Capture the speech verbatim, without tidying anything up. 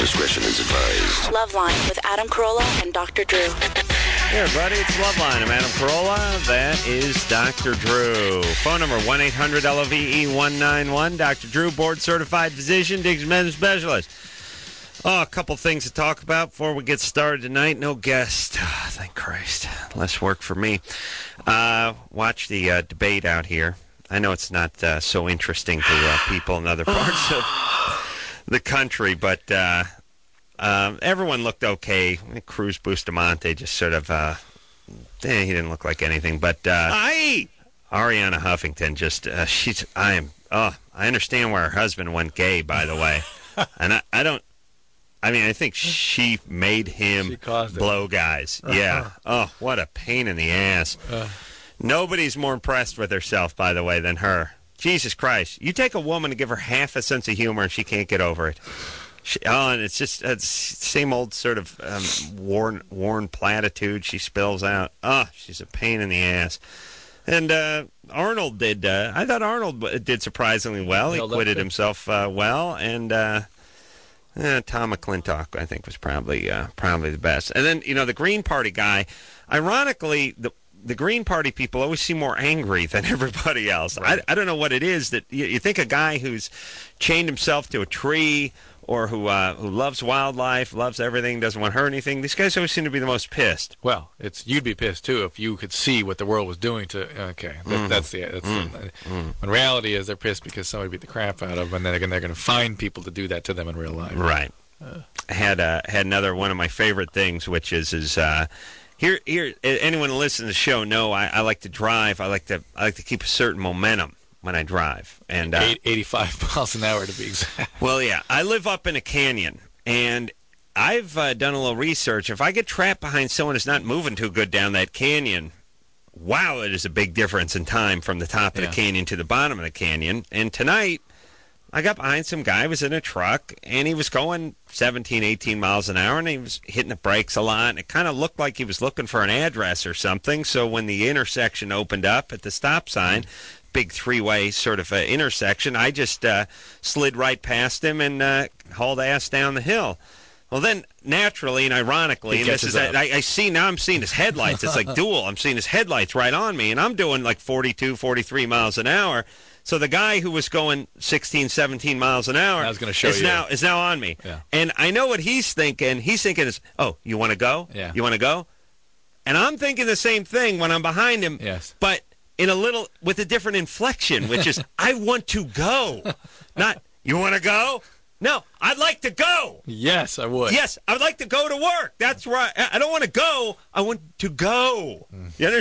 Discretion is advised. Loveline with Adam Carolla and Doctor Drew. Hey, everybody, it's Loveline. I'm Adam Carolla. That is Doctor Drew. Phone number one eight hundred L O V E one nine one. Doctor Drew, board-certified physician, Diggs Men's Specialist. Oh, a couple things to talk about before we get started tonight. No guest. Oh, thank Christ. Less work for me. Uh, watch the uh, debate out here. I know it's not uh, so interesting to uh, people in other parts of the country, but uh, uh, everyone looked okay. Cruz Bustamante just sort of, uh, eh, he didn't look like anything. But uh, Aye. Ariana Huffington just, uh, she's, I am, oh, I understand why her husband went gay, by the way. And I, I don't, I mean, I think she made him She caused it. blow guys. Yeah. Oh, what a pain in the ass. Uh. Nobody's more impressed with herself, by the way, than her. Jesus Christ. You take a woman and give her half a sense of humor and she can't get over it. She, oh, and it's just it's same old sort of um, worn, worn platitude she spills out. Oh, she's a pain in the ass. And uh, Arnold did, uh, I thought Arnold did surprisingly well. He Held up acquitted good. himself uh, well. And uh, eh, Tom McClintock, I think, was probably uh, probably the best. And then, you know, the Green Party guy, ironically, the The Green Party people always seem more angry than everybody else. Right. I, I don't know what it is that you, you think a guy who's chained himself to a tree or who uh, who loves wildlife, loves everything, doesn't want to hurt anything. These guys always seem to be the most pissed. Well, it's you'd be pissed too if you could see what the world was doing to. Okay, that, Mm. that's the. That's Mm. the Mm. when reality is they're pissed because somebody beat the crap out of them, and then they're, they're going to find people to do that to them in real life. Right. Uh. I had uh, had another one of my favorite things, which is is. Uh, Here, here. Anyone who listens to the show know I, I like to drive. I like to, I like to keep a certain momentum when I drive. And uh, Eight, eighty-five miles an hour to be exact. well, yeah, I live up in a canyon, and I've uh, done a little research. If I get trapped behind someone who's not moving too good down that canyon, wow, it is a big difference in time from the top of Yeah. the canyon to the bottom of the canyon. And tonight, I got behind some guy who was in a truck, and he was going seventeen, eighteen miles an hour, and he was hitting the brakes a lot, and it kind of looked like he was looking for an address or something. So when the intersection opened up at the stop sign, big three-way sort of uh, intersection, I just uh, slid right past him and uh, hauled ass down the hill. Well, then, naturally and ironically, He and this is, catches up. I, I see, now I'm seeing his headlights. It's like dual. I'm seeing his headlights right on me, and I'm doing like forty-two, forty-three miles an hour. So the guy who was going sixteen, seventeen miles an hour I was gonna show is you. now is now on me. Yeah. And I know what he's thinking. He's thinking is, oh, you want to go? Yeah. You want to go? And I'm thinking the same thing when I'm behind him. Yes. But in a little, with a different inflection, which is, I want to go. Not, you want to go? No, I'd like to go. Yes, I would. Yes, I would like to go to work. That's right. I I don't want to go. I want to go. You understand?